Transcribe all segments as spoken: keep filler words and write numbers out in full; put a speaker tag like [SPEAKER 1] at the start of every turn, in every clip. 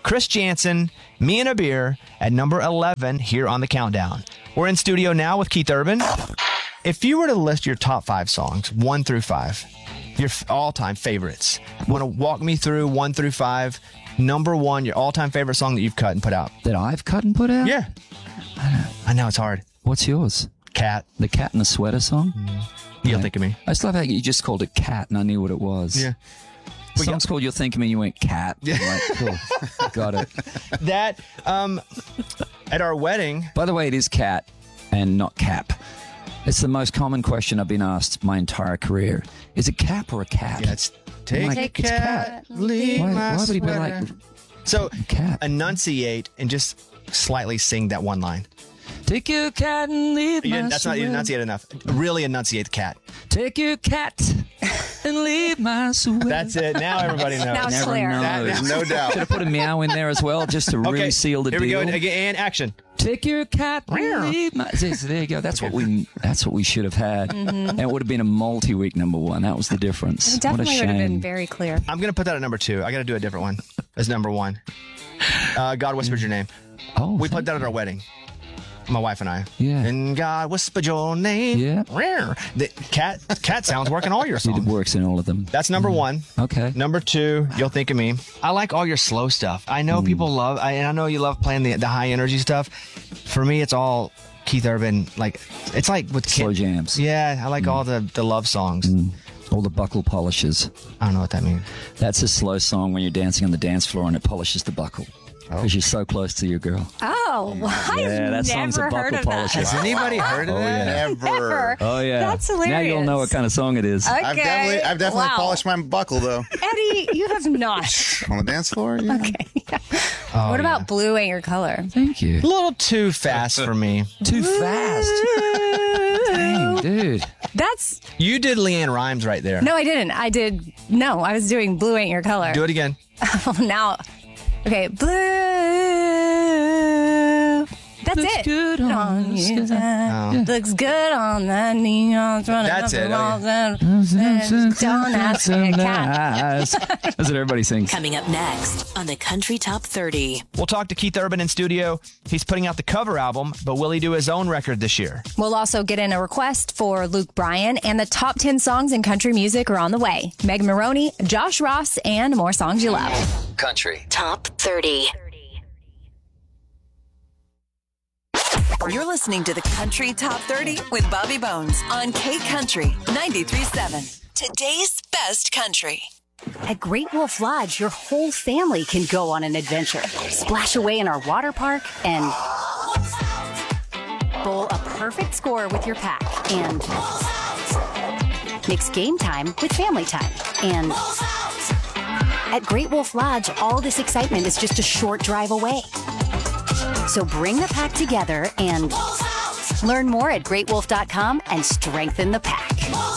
[SPEAKER 1] Chris Jansen, Me and a Beer at number eleven here on the countdown. We're in studio now with Keith Urban. If you were to list your top five songs, one through five, your f- all-time favorites, want to walk me through one through five, number one, your all-time favorite song that you've cut and put out?
[SPEAKER 2] That I've cut and put out?
[SPEAKER 1] Yeah. I know, it's hard.
[SPEAKER 2] What's yours?
[SPEAKER 1] Cat.
[SPEAKER 2] The Cat in the Sweater song?
[SPEAKER 1] Mm-hmm. You'll
[SPEAKER 2] Yeah.
[SPEAKER 1] Think of Me.
[SPEAKER 2] I just love how you just called it Cat and I knew what it was.
[SPEAKER 1] Yeah.
[SPEAKER 2] The song's called You'll Think of Me, you went Cat. Yeah. Like, cool. Got it.
[SPEAKER 1] That, um, at our wedding.
[SPEAKER 2] By the way, it is Cat and not Cap. It's the most common question I've been asked my entire career. Is it Cap or a Cap?
[SPEAKER 1] Yeah, it's take
[SPEAKER 2] like,
[SPEAKER 1] a
[SPEAKER 2] it's
[SPEAKER 1] cat,
[SPEAKER 2] Cat.
[SPEAKER 1] leave
[SPEAKER 2] Why,
[SPEAKER 1] my
[SPEAKER 2] why would he be
[SPEAKER 1] sweater.
[SPEAKER 2] like,
[SPEAKER 1] So,
[SPEAKER 2] Cap?
[SPEAKER 1] enunciate and just slightly sing that one line.
[SPEAKER 2] Take your cat and leave
[SPEAKER 1] You
[SPEAKER 2] my
[SPEAKER 1] didn't- that's not you
[SPEAKER 2] sweater.
[SPEAKER 1] enunciate enough. Really enunciate the cat.
[SPEAKER 2] Take your cat and leave my sweater.
[SPEAKER 1] That's it. Now everybody knows.
[SPEAKER 3] Now it's
[SPEAKER 2] Never
[SPEAKER 3] clear.
[SPEAKER 2] knows.
[SPEAKER 1] That- no doubt.
[SPEAKER 2] Should have put a meow in there as well, just to really
[SPEAKER 1] Okay,
[SPEAKER 2] seal the
[SPEAKER 1] here
[SPEAKER 2] deal.
[SPEAKER 1] we go again. And action.
[SPEAKER 2] Take your cat and leave my. See, so there you go. That's what we. That's what we should have had, and it would have been a multi-week number one. That was the difference.
[SPEAKER 3] It definitely
[SPEAKER 2] what a
[SPEAKER 3] would have been
[SPEAKER 2] shame.
[SPEAKER 3] very clear.
[SPEAKER 1] I'm gonna put that at number two. I gotta do a different one as number one. Uh, God whispered your name.
[SPEAKER 2] Oh,
[SPEAKER 1] We
[SPEAKER 2] thank-
[SPEAKER 1] played that at our wedding. My wife and I.
[SPEAKER 2] Yeah.
[SPEAKER 1] And God whispered your name.
[SPEAKER 2] Yeah.
[SPEAKER 1] The cat cat sounds work in all your
[SPEAKER 2] It
[SPEAKER 1] songs.
[SPEAKER 2] works in all of them.
[SPEAKER 1] That's number one.
[SPEAKER 2] Okay.
[SPEAKER 1] Number two, You'll Think of Me. I like all your slow stuff. I know people love, I, and I know you love playing the, the high energy stuff. For me, it's all Keith Urban. Like, it's like with
[SPEAKER 2] Slow
[SPEAKER 1] kid-
[SPEAKER 2] jams.
[SPEAKER 1] Yeah, I like all the, the love songs.
[SPEAKER 2] All the buckle polishes.
[SPEAKER 1] I don't know what that means.
[SPEAKER 2] That's a slow song when you're dancing on the dance floor and it polishes the buckle. Because you're so close to your girl.
[SPEAKER 3] Oh, I've
[SPEAKER 2] Yeah, that
[SPEAKER 3] never
[SPEAKER 2] song's a
[SPEAKER 3] heard
[SPEAKER 2] buckle
[SPEAKER 3] of that.
[SPEAKER 2] polisher.
[SPEAKER 1] Has anybody heard of
[SPEAKER 2] Oh,
[SPEAKER 1] that?
[SPEAKER 2] yeah.
[SPEAKER 4] Never.
[SPEAKER 2] Oh, yeah.
[SPEAKER 3] That's hilarious.
[SPEAKER 2] Now you'll know what kind of song it is.
[SPEAKER 3] Okay.
[SPEAKER 4] I've definitely, I've definitely
[SPEAKER 3] Wow.
[SPEAKER 4] polished my buckle though.
[SPEAKER 3] Eddie, you have not.
[SPEAKER 4] On the dance floor. Yeah.
[SPEAKER 3] Okay.
[SPEAKER 1] Oh,
[SPEAKER 3] what about
[SPEAKER 1] yeah.
[SPEAKER 3] blue ain't your color?
[SPEAKER 2] Thank you.
[SPEAKER 1] A little too fast for me.
[SPEAKER 2] Too fast. Dang, dude.
[SPEAKER 3] That's
[SPEAKER 1] You did Leanne Rhymes right there.
[SPEAKER 3] no, I didn't. I did no. I was doing blue ain't your color.
[SPEAKER 1] Do it again.
[SPEAKER 3] Oh, now, okay, blue. That's
[SPEAKER 2] Looks
[SPEAKER 3] it.
[SPEAKER 2] good on the
[SPEAKER 3] you.
[SPEAKER 1] Oh.
[SPEAKER 3] Looks good on the neons. running
[SPEAKER 1] That's
[SPEAKER 3] up
[SPEAKER 1] it,
[SPEAKER 3] the
[SPEAKER 1] okay.
[SPEAKER 3] walls and- Don't ask me a cat.
[SPEAKER 2] That's what everybody sings.
[SPEAKER 5] Coming up next on the Country Top thirty.
[SPEAKER 1] We'll talk to Keith Urban in studio. He's putting out the cover album, but will he do his own record this year?
[SPEAKER 3] We'll also get in a request for Luke Bryan, and the top ten songs in country music are on the way. Meg Maroney, Josh Ross, and more songs you love.
[SPEAKER 2] Country.
[SPEAKER 5] Top thirty. You're listening to the Country Top thirty with Bobby Bones on K Country ninety-three point seven. Today's best country.
[SPEAKER 6] At Great Wolf Lodge, your whole family can go on an adventure. Splash away in our water park and bowl a perfect score with your pack. And mix game time with family time. And at Great Wolf Lodge, all this excitement is just a short drive away. So bring the pack together and learn more at great wolf dot com and strengthen the pack.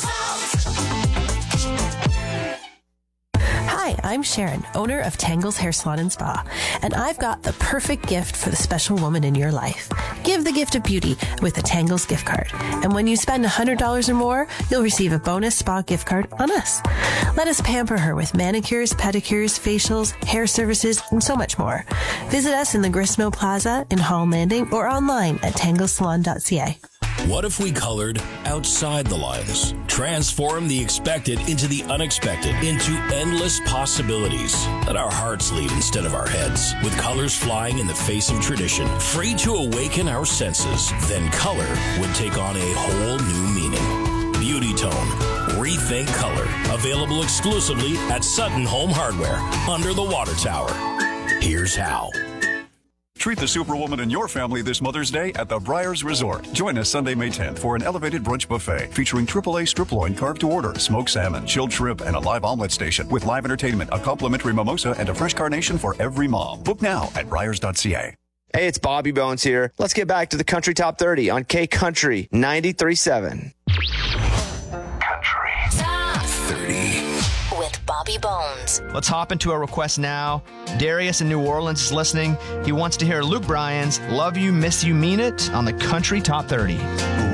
[SPEAKER 7] Hi, I'm Sharon, owner of Tangles Hair Salon and Spa, and I've got the perfect gift for the special woman in your life. Give the gift of beauty with a Tangles gift card. And when you spend one hundred dollars or more, you'll receive a bonus spa gift card on us. Let us pamper her with manicures, pedicures, facials, hair services, and so much more. Visit us in the Gristmill Plaza in Hall Landing or online at tangle salon dot c a.
[SPEAKER 8] What if we colored outside the lines? Transform the expected into the unexpected, into endless possibilities. Let our hearts lead instead of our heads, with colors flying in the face of tradition, free to awaken our senses. Then color would take on a whole new meaning. Beauty Tone. Rethink Color. Available exclusively at Sutton Home Hardware, under the water tower. Here's how.
[SPEAKER 9] Treat the superwoman in your family this Mother's Day at the Briars Resort. Join us Sunday, May tenth for an elevated brunch buffet featuring triple A strip loin carved to order, smoked salmon, chilled shrimp, and a live omelet station with live entertainment, a complimentary mimosa, and a fresh carnation for every mom. Book now at briars dot c a.
[SPEAKER 1] Hey, it's Bobby Bones here. Let's get back to the Country Top thirty on K Country ninety-three point seven.
[SPEAKER 5] With Bobby Bones.
[SPEAKER 1] Let's hop into a request now. Darius in New Orleans is listening. He wants to hear Luke Bryan's Love You, Miss You, Mean It on the Country Top thirty.